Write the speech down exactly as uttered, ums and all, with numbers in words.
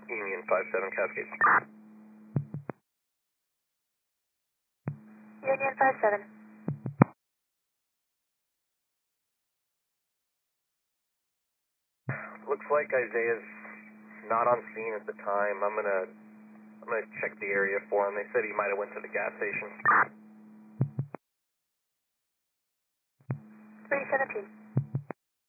Union five seven Cascade. Union five seven. Looks like Isaiah's not on scene at the time. I'm gonna I'm gonna check the area for him. They said he might have went to the gas station. three seventeen.